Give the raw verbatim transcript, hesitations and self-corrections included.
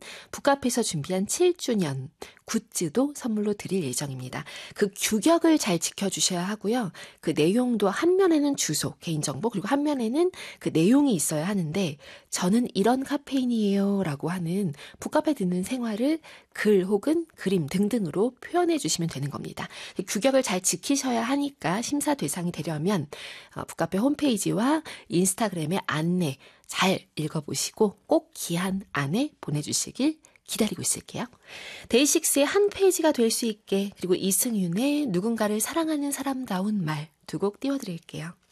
북카페에서 준비한 칠 주년 굿즈도 선물로 드릴 예정입니다. 그 규격을 잘 지켜주셔야 하고요. 그 내용도 한 면에는 주소, 개인정보, 그리고 한 면에는 그 내용이 있어야 하는데 저는 이런 카페인이에요 라고 하는 북카페 듣는 생활을 글 혹은 그림 등등으로 표현해 주시면 되는 겁니다. 규격을 잘 지키셔야 하니까 심사 대상이 되려면 북카페 홈페이지와 인스타그램의 안내 잘 읽어보시고 꼭 기한 안에 보내주시길 기다리고 있을게요. 데이식스의 한 페이지가 될 수 있게, 그리고 이승윤의 누군가를 사랑하는 사람다운 말 두 곡 띄워드릴게요.